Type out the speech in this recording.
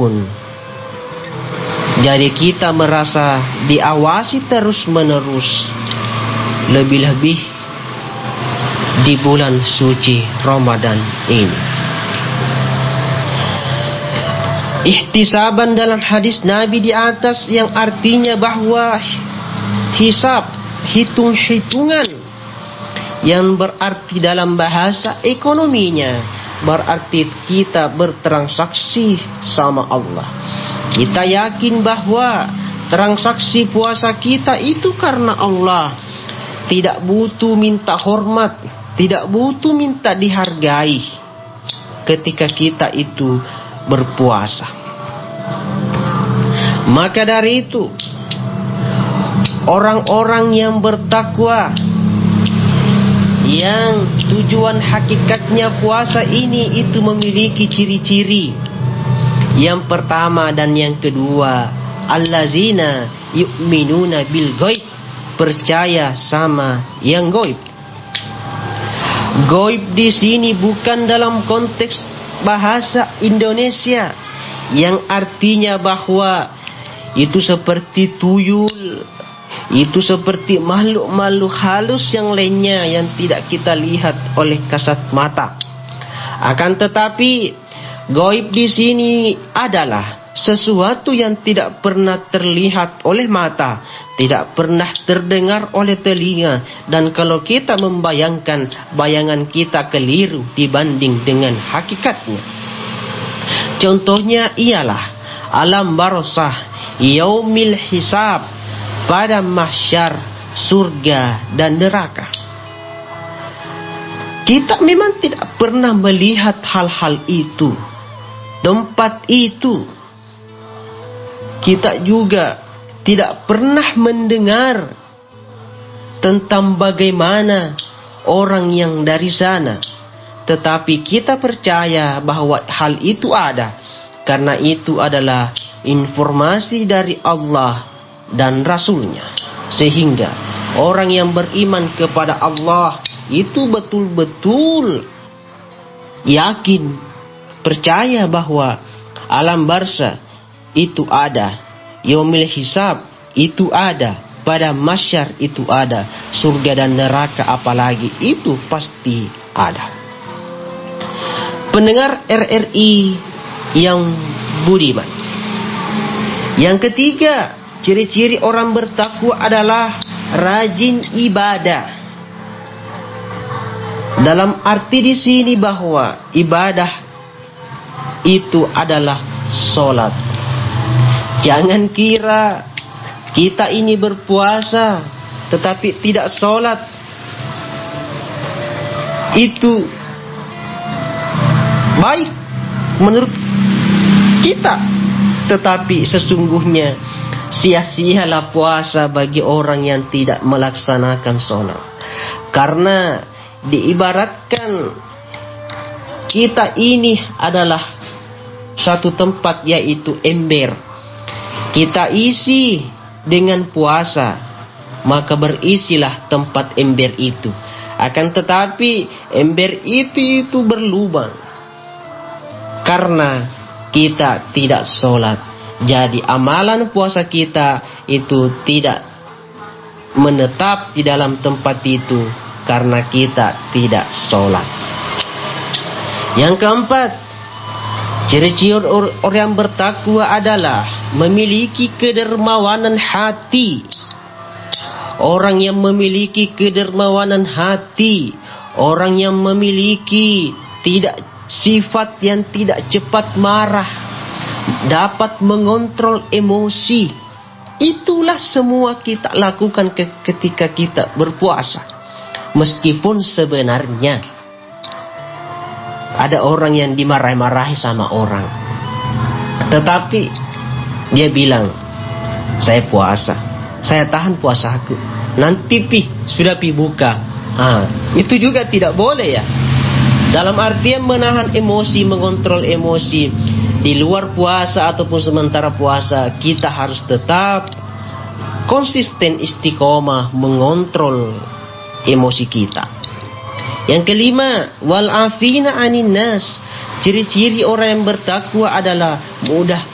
pun. Jadi kita merasa diawasi terus-menerus, lebih-lebih di bulan suci Ramadan ini. Ihtisaban dalam hadis Nabi di atas yang artinya bahwa hisab, hitung-hitungan, yang berarti dalam bahasa ekonominya berarti kita bertransaksi sama Allah. Kita yakin bahwa transaksi puasa kita itu karena Allah. Tidak butuh minta hormat, tidak butuh minta dihargai ketika kita itu berpuasa. Maka dari itu, orang-orang yang bertakwa, yang tujuan hakikatnya puasa ini itu memiliki ciri-ciri. Yang pertama dan yang kedua, allazina yu'minuna bil ghaib, percaya sama yang gaib. Gaib di sini bukan dalam konteks bahasa Indonesia yang artinya bahwa itu seperti tuyul, itu seperti makhluk-makhluk halus yang lainnya yang tidak kita lihat oleh kasat mata. Akan tetapi gaib di sini adalah sesuatu yang tidak pernah terlihat oleh mata, tidak pernah terdengar oleh telinga, dan kalau kita membayangkan, bayangan kita keliru dibanding dengan hakikatnya. Contohnya ialah alam barzah, yaumil hisab, pada mahsyar, surga dan neraka. Kita memang tidak pernah melihat hal-hal itu, tempat itu. Kita juga tidak pernah mendengar tentang bagaimana orang yang dari sana. Tetapi kita percaya bahwa hal itu ada, karena itu adalah informasi dari Allah dan Rasulnya. Sehingga orang yang beriman kepada Allah itu betul-betul yakin, percaya bahwa alam barzah itu ada, yaumil hisab itu ada, pada mahsyar itu ada, surga dan neraka apalagi itu pasti ada. Pendengar RRI yang budiman, yang ketiga, ciri-ciri orang bertakwa adalah rajin ibadah. Dalam arti di sini bahwa ibadah itu adalah solat. Jangan kira kita ini berpuasa tetapi tidak solat. Itu baik menurut kita, tetapi sesungguhnya sia-sialah puasa bagi orang yang tidak melaksanakan sholat. Karena diibaratkan kita ini adalah satu tempat, yaitu ember. Kita isi dengan puasa, maka berisilah tempat ember itu. Akan tetapi ember itu berlubang karena kita tidak sholat. Jadi amalan puasa kita itu tidak menetap di dalam tempat itu karena kita tidak sholat. Yang keempat, ciri-ciri orang yang bertakwa adalah memiliki kedermawanan hati. Orang yang memiliki kedermawanan hati, orang yang memiliki sifat yang tidak cepat marah, dapat mengontrol emosi. Itulah semua kita lakukan ketika kita berpuasa. Meskipun sebenarnya ada orang yang dimarahi sama orang, tetapi dia bilang, saya puasa, saya tahan puasaku, nanti sudah buka. Itu juga tidak boleh ya. Dalam artian menahan emosi, mengontrol emosi. Di luar puasa ataupun sementara puasa, kita harus tetap konsisten, istiqomah mengontrol emosi kita. Yang kelima, wal afina anin nas. Ciri-ciri orang yang bertakwa adalah mudah